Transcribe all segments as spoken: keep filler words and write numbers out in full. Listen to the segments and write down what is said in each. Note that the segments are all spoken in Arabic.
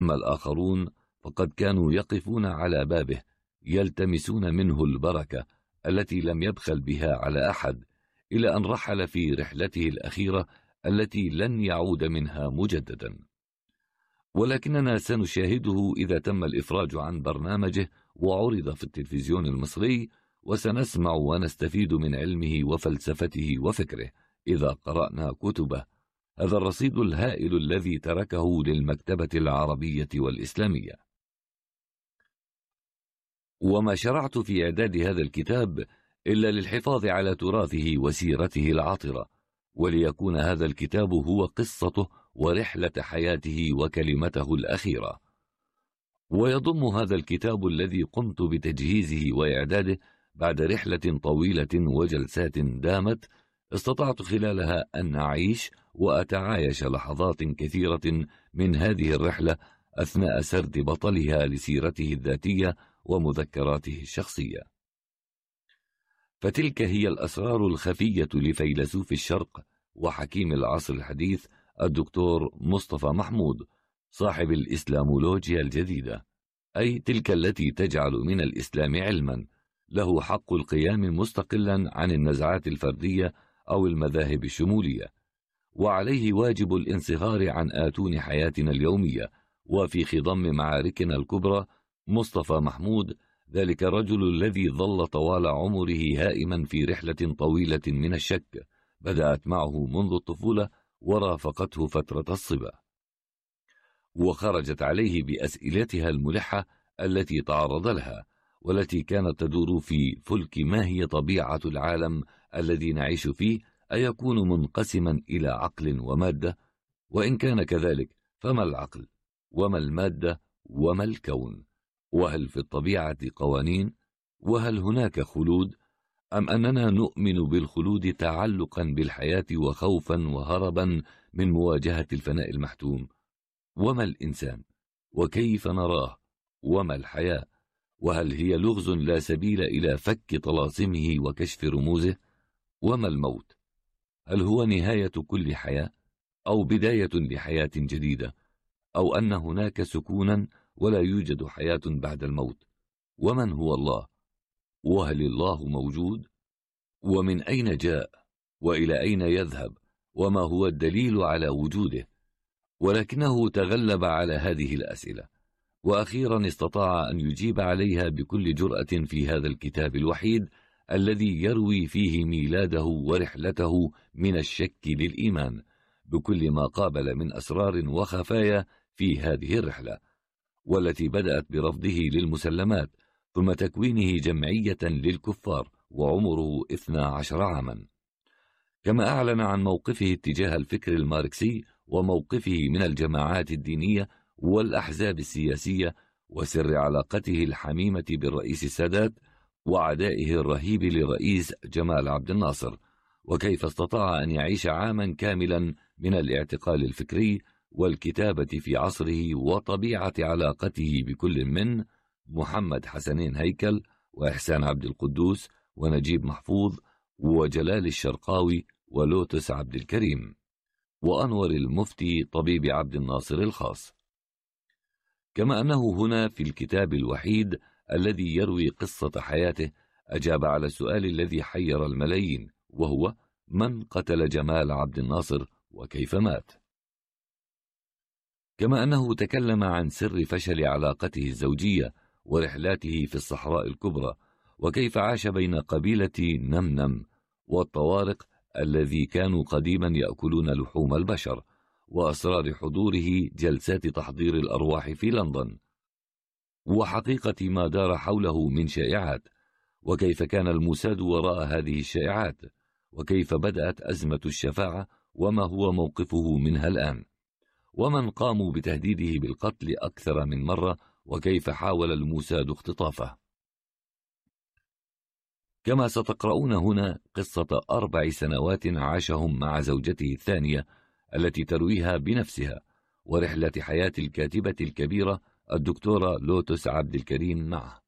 أما الآخرون فقد كانوا يقفون على بابه يلتمسون منه البركة التي لم يبخل بها على أحد، إلى أن رحل في رحلته الأخيرة التي لن يعود منها مجددا. ولكننا سنشاهده إذا تم الإفراج عن برنامجه وعرض في التلفزيون المصري، وسنسمع ونستفيد من علمه وفلسفته وفكره إذا قرأنا كتبه، هذا الرصيد الهائل الذي تركه للمكتبة العربية والإسلامية. وما شرعت في إعداد هذا الكتاب إلا للحفاظ على تراثه وسيرته العطرة، وليكون هذا الكتاب هو قصته ورحلة حياته وكلمته الأخيرة. ويضم هذا الكتاب الذي قمت بتجهيزه وإعداده بعد رحلة طويلة وجلسات دامت استطعت خلالها أن أعيش وأتعايش لحظات كثيرة من هذه الرحلة أثناء سرد بطلها لسيرته الذاتية ومذكراته الشخصية. فتلك هي الأسرار الخفية لفيلسوف الشرق وحكيم العصر الحديث الدكتور مصطفى محمود صاحب الإسلامولوجيا الجديدة، أي تلك التي تجعل من الإسلام علما له حق القيام مستقلا عن النزعات الفردية أو المذاهب الشمولية، وعليه واجب الانصهار عن آتون حياتنا اليومية. وفي خضم معاركنا الكبرى مصطفى محمود ذلك الرجل الذي ظل طوال عمره هائما في رحلة طويلة من الشك بدأت معه منذ الطفولة ورافقته فترة الصبا، وخرجت عليه بأسئلتها الملحة التي تعرض لها، والتي كانت تدور في فلك ما هي طبيعة العالم الذي نعيش فيه، أيكون منقسما إلى عقل ومادة؟ وإن كان كذلك فما العقل؟ وما المادة؟ وما الكون؟ وهل في الطبيعة قوانين؟ وهل هناك خلود؟ أم أننا نؤمن بالخلود تعلقا بالحياة وخوفا وهربا من مواجهة الفناء المحتوم؟ وما الإنسان؟ وكيف نراه؟ وما الحياة؟ وهل هي لغز لا سبيل إلى فك طلاسمه وكشف رموزه؟ وما الموت؟ هل هو نهاية كل حياة أو بداية لحياة جديدة، أو أن هناك سكونا ولا يوجد حياة بعد الموت؟ ومن هو الله؟ وهل الله موجود؟ ومن أين جاء؟ وإلى أين يذهب؟ وما هو الدليل على وجوده؟ ولكنه تغلب على هذه الأسئلة، وأخيرا استطاع أن يجيب عليها بكل جرأة في هذا الكتاب الوحيد الذي يروي فيه ميلاده ورحلته من الشك للإيمان بكل ما قابل من أسرار وخفايا في هذه الرحلة، والتي بدأت برفضه للمسلمات ثم تكوينه جمعية للكفار وعمره اثنا عشر عاما. كما أعلن عن موقفه اتجاه الفكر الماركسي وموقفه من الجماعات الدينية والأحزاب السياسية وسر علاقته الحميمة بالرئيس السادات وعدائه الرهيب للرئيس جمال عبد الناصر، وكيف استطاع أن يعيش عاما كاملا من الاعتقال الفكري والكتابة في عصره وطبيعة علاقته بكل من محمد حسنين هيكل وإحسان عبد القدوس ونجيب محفوظ وجلال الشرقاوي ولوتس عبد الكريم وأنور المفتي طبيب عبد الناصر الخاص. كما أنه هنا في الكتاب الوحيد الذي يروي قصة حياته أجاب على السؤال الذي حير الملايين، وهو من قتل جمال عبد الناصر وكيف مات. كما أنه تكلم عن سر فشل علاقته الزوجية ورحلاته في الصحراء الكبرى، وكيف عاش بين قبيلة نمنم والطوارق الذي كانوا قديما يأكلون لحوم البشر، وأسرار حضوره جلسات تحضير الأرواح في لندن، وحقيقة ما دار حوله من شائعات، وكيف كان الموساد وراء هذه الشائعات، وكيف بدأت أزمة الشفاعة وما هو موقفه منها الآن، ومن قاموا بتهديده بالقتل أكثر من مرة وكيف حاول الموساد اختطافه. كما ستقرؤون هنا قصة أربع سنوات عاشهم مع زوجته الثانية التي ترويها بنفسها، ورحلة حياة الكاتبة الكبيرة الدكتورة لوتس عبد الكريم معه.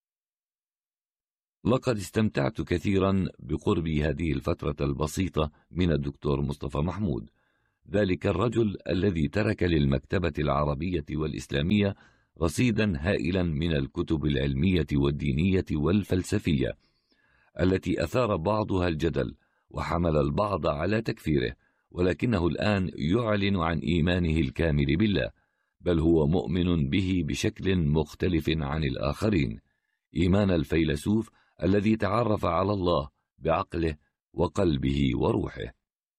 لقد استمتعت كثيرا بقرب هذه الفترة البسيطة من الدكتور مصطفى محمود، ذلك الرجل الذي ترك للمكتبة العربية والإسلامية رصيدا هائلا من الكتب العلمية والدينية والفلسفية، التي أثار بعضها الجدل وحمل البعض على تكفيره، ولكنه الآن يعلن عن إيمانه الكامل بالله، بل هو مؤمن به بشكل مختلف عن الآخرين، إيمان الفيلسوف الذي تعرف على الله بعقله وقلبه وروحه.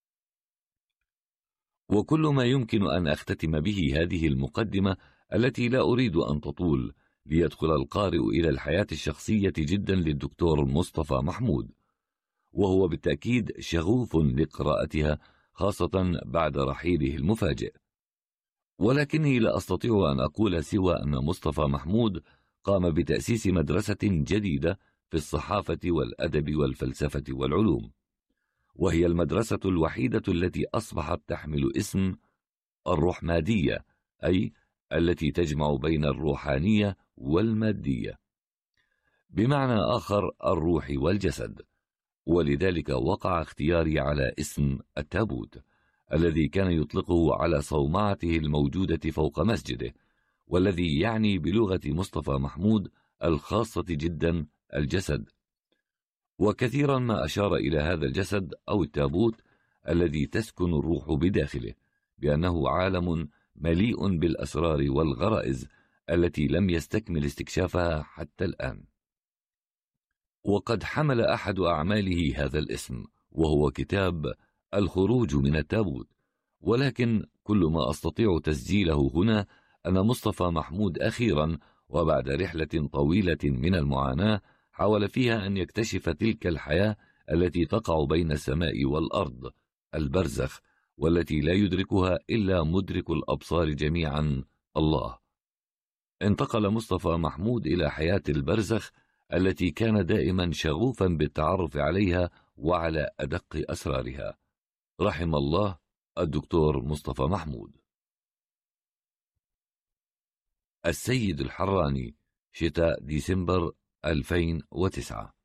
وكل ما يمكن أن أختتم به هذه المقدمة التي لا أريد أن تطول، ليدخل القارئ إلى الحياة الشخصية جدا للدكتور مصطفى محمود، وهو بالتأكيد شغوف لقراءتها خاصة بعد رحيله المفاجئ. ولكني لا أستطيع أن أقول سوى أن مصطفى محمود قام بتأسيس مدرسة جديدة في الصحافة والأدب والفلسفة والعلوم، وهي المدرسة الوحيدة التي أصبحت تحمل اسم الروحمادية، أي التي تجمع بين الروحانية والمادية، بمعنى آخر الروح والجسد. ولذلك وقع اختياري على اسم التابوت، الذي كان يطلقه على صومعته الموجودة فوق مسجده، والذي يعني بلغة مصطفى محمود الخاصة جدا الجسد. وكثيرا ما أشار إلى هذا الجسد أو التابوت الذي تسكن الروح بداخله بأنه عالم مليء بالأسرار والغرائز التي لم يستكمل استكشافها حتى الآن. وقد حمل أحد أعماله هذا الاسم، وهو كتاب الخروج من التابوت، ولكن كل ما أستطيع تسجيله هنا أن مصطفى محمود أخيرا وبعد رحلة طويلة من المعاناة حاول فيها أن يكتشف تلك الحياة التي تقع بين السماء والأرض، البرزخ، والتي لا يدركها إلا مدرك الأبصار جميعا، الله. انتقل مصطفى محمود إلى حياة البرزخ التي كان دائما شغوفا بالتعرف عليها وعلى أدق أسرارها. رحم الله الدكتور مصطفى محمود. السيد الحراني، شتاء ديسمبر ألفين وتسعة.